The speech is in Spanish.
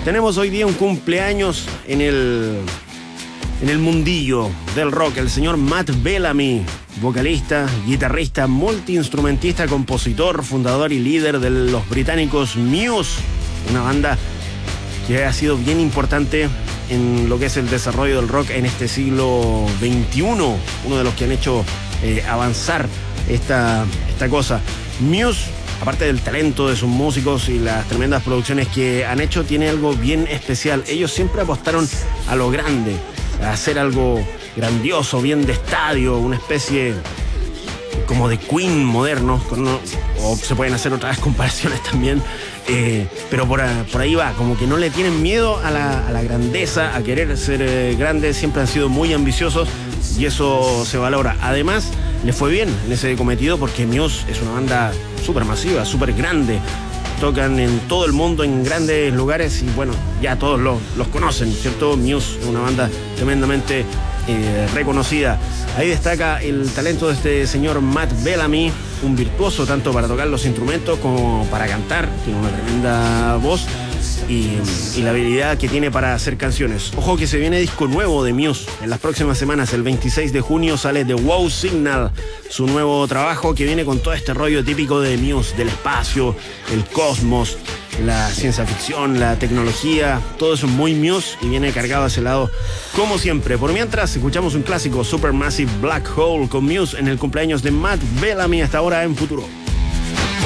Tenemos hoy día un cumpleaños en el mundillo del rock, el señor Matt Bellamy, vocalista, guitarrista, multiinstrumentista, compositor, fundador y líder de los británicos Muse, una banda que ha sido bien importante en lo que es el desarrollo del rock en este siglo XXI, uno de los que han hecho avanzar esta cosa. Muse, aparte del talento de sus músicos y las tremendas producciones que han hecho, tiene algo bien especial. Ellos siempre apostaron a lo grande, a hacer algo grandioso, bien de estadio, una especie como de Queen moderno, o se pueden hacer otras comparaciones también, pero por ahí va, como que no le tienen miedo a la grandeza, a querer ser grandes, siempre han sido muy ambiciosos y eso se valora. Además, le fue bien en ese cometido porque Muse es una banda súper masiva, súper grande. Tocan en todo el mundo, en grandes lugares y bueno, ya todos los conocen, ¿cierto? Muse es una banda tremendamente reconocida. Ahí destaca el talento de este señor Matt Bellamy, un virtuoso tanto para tocar los instrumentos como para cantar. Tiene una tremenda voz y la habilidad que tiene para hacer canciones. Ojo que se viene disco nuevo de Muse en las próximas semanas. El 26 de junio sale The Wow Signal, su nuevo trabajo que viene con todo este rollo típico de Muse, del espacio, el cosmos, la ciencia ficción, la tecnología, todo eso es muy Muse y viene cargado a ese lado como siempre. Por mientras, escuchamos un clásico, Supermassive Black Hole con Muse en el cumpleaños de Matt Bellamy, hasta ahora en Futuro.